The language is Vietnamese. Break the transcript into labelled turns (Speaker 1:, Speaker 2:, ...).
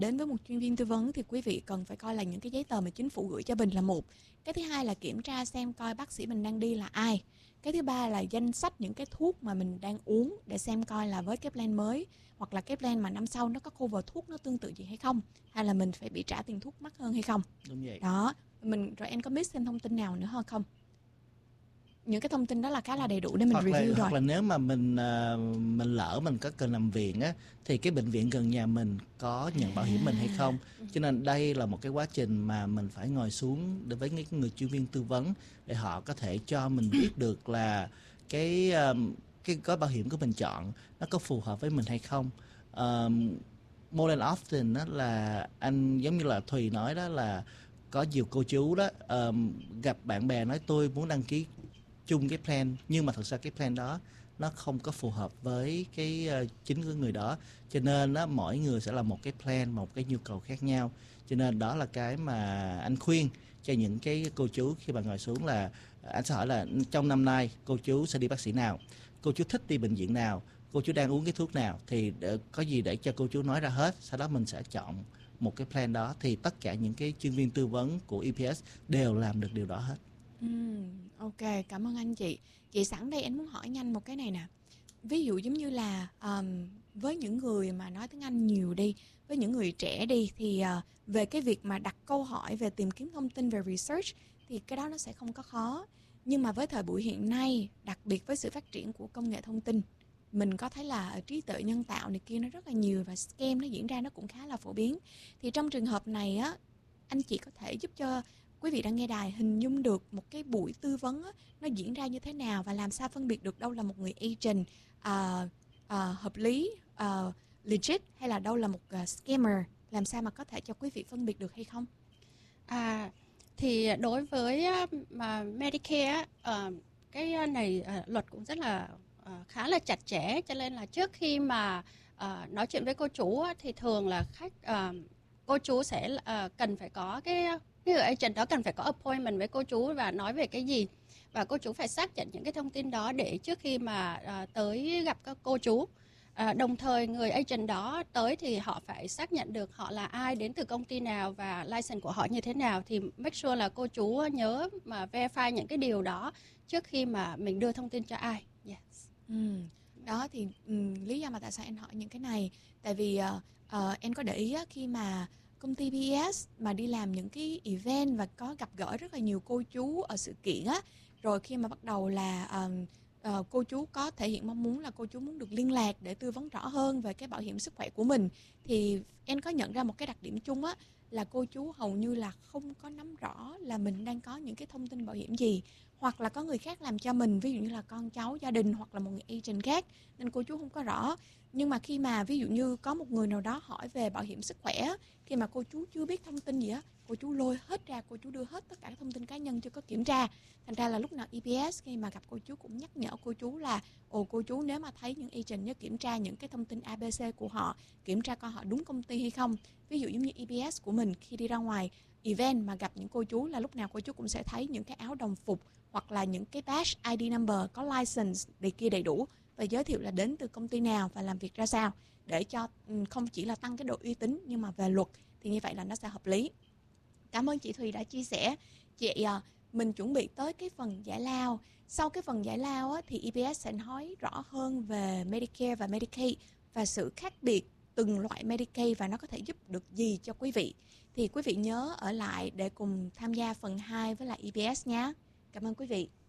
Speaker 1: Đến với một chuyên viên tư vấn thì quý vị cần phải coi là những cái giấy tờ mà chính phủ gửi cho mình là một. Cái thứ hai là kiểm tra xem coi bác sĩ mình đang đi là ai. Cái thứ ba là danh sách những cái thuốc mà mình đang uống để xem coi là với cái plan mới hoặc là cái plan mà năm sau nó có cover thuốc nó tương tự gì hay không, hay là mình phải bị trả tiền thuốc mắc hơn hay không.
Speaker 2: Đúng vậy.
Speaker 1: Đó, rồi em có miss thêm thông tin nào nữa hơn không? Những cái thông tin đó là khá là đầy đủ để mình review rồi.
Speaker 2: Hoặc là nếu mà mình lỡ mình có cần nằm viện á, thì cái bệnh viện gần nhà mình có nhận bảo hiểm mình hay không. Cho nên đây là một cái quá trình mà mình phải ngồi xuống đối với những người chuyên viên tư vấn để họ có thể cho mình biết được là cái gói bảo hiểm của mình chọn nó có phù hợp với mình hay không. More than often đó là anh, giống như là Thùy nói đó, là có nhiều cô chú đó gặp bạn bè nói tôi muốn đăng ký chung cái plan, nhưng mà thật ra cái plan đó nó không có phù hợp với cái chính của người đó, cho nên đó, mỗi người sẽ là một cái plan, một cái nhu cầu khác nhau. Cho nên đó là cái mà anh khuyên cho những cái cô chú khi mà ngồi xuống là anh sẽ hỏi là trong năm nay cô chú sẽ đi bác sĩ nào, cô chú thích đi bệnh viện nào, cô chú đang uống cái thuốc nào, thì có gì để cho cô chú nói ra hết, sau đó mình sẽ chọn một cái plan đó. Thì tất cả những cái chuyên viên tư vấn của EPS đều làm được điều đó hết.
Speaker 1: Ok, cảm ơn anh chị. Chị sẵn đây anh muốn hỏi nhanh một cái này nè. Ví dụ giống như là với những người mà nói tiếng Anh nhiều đi, với những người trẻ đi, thì về cái việc mà đặt câu hỏi về tìm kiếm thông tin về research thì cái đó nó sẽ không có khó. Nhưng mà với thời buổi hiện nay, đặc biệt với sự phát triển của công nghệ thông tin, mình có thấy là trí tuệ nhân tạo này kia nó rất là nhiều và scam nó diễn ra nó cũng khá là phổ biến. Thì trong trường hợp này á, anh chị có thể giúp cho quý vị đang nghe đài hình dung được một cái buổi tư vấn á, nó diễn ra như thế nào và làm sao phân biệt được đâu là một người agent hợp lý, legit, hay là đâu là một scammer, làm sao mà có thể cho quý vị phân biệt được hay không?
Speaker 3: Thì đối với mà Medicare cái này luật cũng rất là khá là chặt chẽ, cho nên là trước khi mà nói chuyện với cô chú thì thường là cô chú sẽ cần phải có cái người agent đó cần phải có appointment với cô chú và nói về cái gì, và cô chú phải xác nhận những cái thông tin đó để trước khi mà tới gặp các cô chú. Đồng thời người agent đó tới thì họ phải xác nhận được họ là ai, đến từ công ty nào và license của họ như thế nào, thì make sure là cô chú nhớ mà verify những cái điều đó trước khi mà mình đưa thông tin cho ai. Yes.
Speaker 1: Đó thì lý do mà tại sao em hỏi những cái này, tại vì em có để ý khi mà công ty PS mà đi làm những cái event và có gặp gỡ rất là nhiều cô chú ở sự kiện á, rồi khi mà bắt đầu là cô chú có thể hiện mong muốn là cô chú muốn được liên lạc để tư vấn rõ hơn về cái bảo hiểm sức khỏe của mình, thì em có nhận ra một cái đặc điểm chung á, là cô chú hầu như là không có nắm rõ là mình đang có những cái thông tin bảo hiểm gì, hoặc là có người khác làm cho mình, ví dụ như là con cháu gia đình hoặc là một người agent khác, nên cô chú không có rõ. Nhưng mà khi mà ví dụ như có một người nào đó hỏi về bảo hiểm sức khỏe, khi mà cô chú chưa biết thông tin gì á, cô chú lôi hết ra, cô chú đưa hết tất cả các thông tin cá nhân chưa có kiểm tra. Thành ra là lúc nào EPS khi mà gặp cô chú cũng nhắc nhở cô chú là cô chú nếu mà thấy những agent nhớ kiểm tra những cái thông tin ABC của họ, kiểm tra coi họ đúng công ty hay không. Ví dụ giống như EPS của mình khi đi ra ngoài event mà gặp những cô chú là lúc nào cô chú cũng sẽ thấy những cái áo đồng phục hoặc là những cái badge ID number có license này kia đầy đủ và giới thiệu là đến từ công ty nào và làm việc ra sao, để cho không chỉ là tăng cái độ uy tín nhưng mà về luật thì như vậy là nó sẽ hợp lý. Cảm ơn chị Thùy đã chia sẻ. Chị mình chuẩn bị tới cái phần giải lao. Sau cái phần giải lao á, thì EPS sẽ nói rõ hơn về Medicare và Medicaid và sự khác biệt từng loại Medicaid và nó có thể giúp được gì cho quý vị. Thì quý vị nhớ ở lại để cùng tham gia phần 2 với lại EPS nhé. Cảm ơn quý vị.